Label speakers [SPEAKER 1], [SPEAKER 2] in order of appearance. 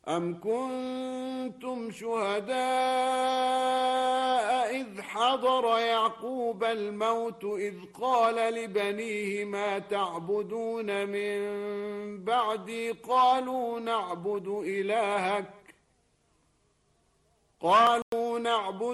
[SPEAKER 1] أم كنتم شهداء إذ حضر يعقوب الموت إذ قال لبنيه ما تعبدون من بعدي قالوا نعبد